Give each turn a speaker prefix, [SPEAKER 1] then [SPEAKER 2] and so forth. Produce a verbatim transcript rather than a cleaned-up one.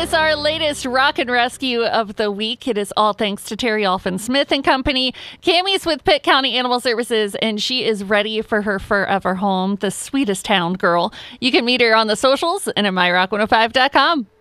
[SPEAKER 1] is our latest rock and rescue of the week. It is all thanks to Terry Alfin Smith and Company. Cammie's with Pitt County Animal Services, and she is ready for her forever home, the sweetest hound girl. You can meet her on the socials and at my rock one oh five dot com.